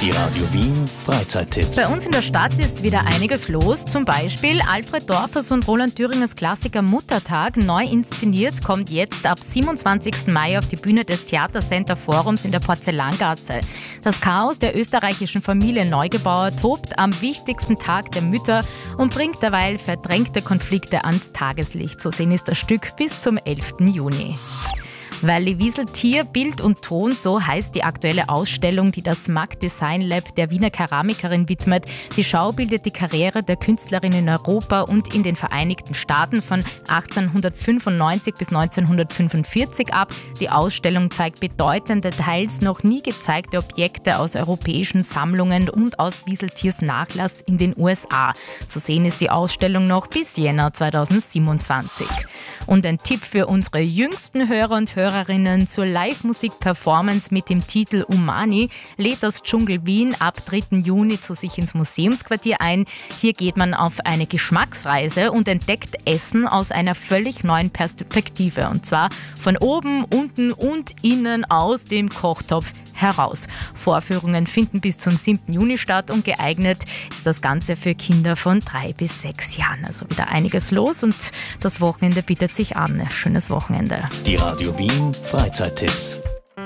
Die Radio Wien Freizeittipps. Bei uns in der Stadt ist wieder einiges los. Zum Beispiel Alfred Dorfers und Roland Thüringers Klassiker Muttertag, neu inszeniert, kommt jetzt ab 27. Mai auf die Bühne des Theatercenter Forums in der Porzellangasse. Das Chaos der österreichischen Familie Neugebauer tobt am wichtigsten Tag der Mütter und bringt derweil verdrängte Konflikte ans Tageslicht. Zu sehen ist das Stück bis zum 11. Juni. Valley Wiesel Tier, Bild und Ton, so heißt die aktuelle Ausstellung, die das MAG Design Lab der Wiener Keramikerin widmet. Die Schau bildet die Karriere der Künstlerin in Europa und in den Vereinigten Staaten von 1895 bis 1945 ab. Die Ausstellung zeigt bedeutende, teils noch nie gezeigte Objekte aus europäischen Sammlungen und aus Wiesel Tiers Nachlass in den USA. Zu sehen ist die Ausstellung noch bis Jänner 2027. Und ein Tipp für unsere jüngsten Hörer und Hörerinnen zur Live-Musik-Performance mit dem Titel Umani lädt das Dschungel Wien ab 3. Juni zu sich ins Museumsquartier ein. Hier geht man auf eine Geschmacksreise und entdeckt Essen aus einer völlig neuen Perspektive. Und zwar von oben, unten und innen aus dem Kochtopf heraus. Vorführungen finden bis zum 7. Juni statt und geeignet ist das Ganze für Kinder von 3 bis 6 Jahren. Also wieder einiges los und das Wochenende bietet sich an. Schönes Wochenende. Die Radio Wien Freizeittipps.